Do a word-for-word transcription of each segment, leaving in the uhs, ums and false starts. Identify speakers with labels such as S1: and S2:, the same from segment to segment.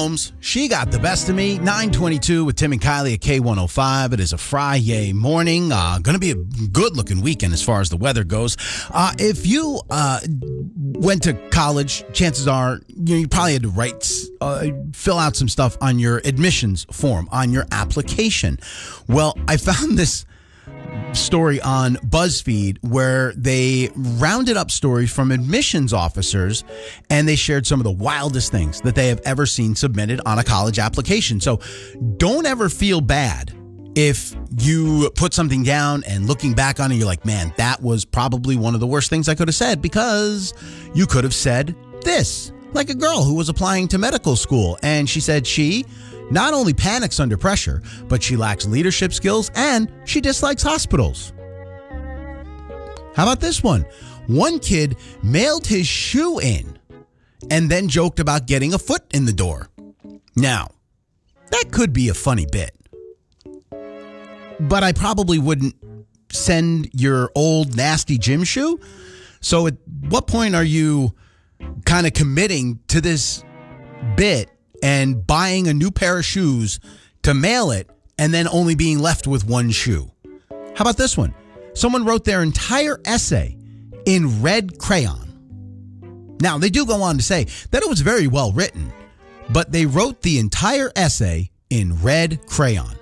S1: Holmes. She got the best of me. nine twenty-two with Tim and Kylie at K one oh five. It is a Friday morning. Uh, going to be a good-looking weekend as far as the weather goes. Uh, if you uh, went to college, chances are you, know, you probably had to write, uh, fill out some stuff on your admissions form, on your application. Well, I found this story on BuzzFeed where they rounded up stories from admissions officers and they shared some of the wildest things that they have ever seen submitted on a college application. So don't ever feel bad if you put something down and looking back on it, you're like, man, that was probably one of the worst things I could have said, because you could have said this, like a girl who was applying to medical school. And she said she not only panics under pressure, but she lacks leadership skills and she dislikes hospitals. How about this one? One kid mailed his shoe in and then joked about getting a foot in the door. Now, that could be a funny bit, but I probably wouldn't send your old nasty gym shoe. So at what point are you kind of committing to this bit and buying a new pair of shoes to mail it and then only being left with one shoe? How about this one? Someone wrote their entire essay in red crayon. Now, they do go on to say that it was very well written, but they wrote the entire essay in red crayon.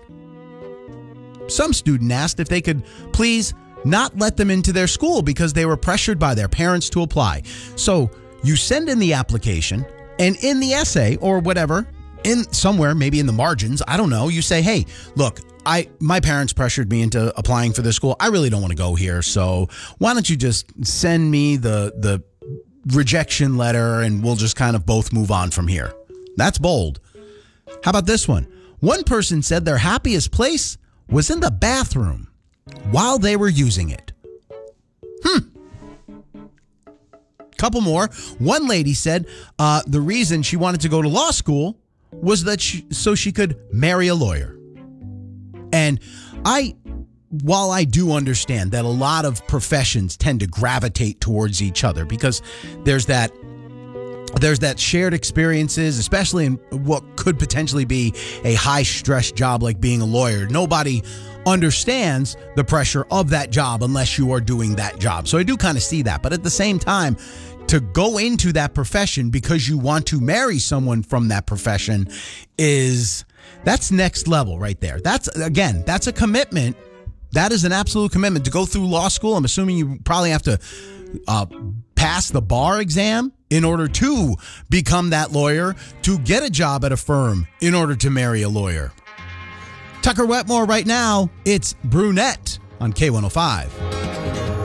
S1: Some student asked if they could please not let them into their school because they were pressured by their parents to apply. So you send in the application, and in the essay or whatever, in somewhere, maybe in the margins, I don't know, you say, hey, look, I my parents pressured me into applying for this school. I really don't want to go here. So why don't you just send me the the rejection letter and we'll just kind of both move on from here. That's bold. How about this one? One person said their happiest place was in the bathroom while they were using it. Hmm. Couple more. One lady said uh, the reason she wanted to go to law school was that she, so she could marry a lawyer. And I, while I do understand that a lot of professions tend to gravitate towards each other because there's that there's that shared experiences, especially in what could potentially be a high stress job like being a lawyer. Nobody understands the pressure of that job unless you are doing that job. So I do kind of see that. But at the same time, to go into that profession because you want to marry someone from that profession is, that's next level right there. That's, again, that's a commitment. That is an absolute commitment to go through law school. I'm assuming you probably have to uh, pass the bar exam in order to become that lawyer, to get a job at a firm in order to marry a lawyer. Tucker Wetmore right now. It's Brunette on K one oh five.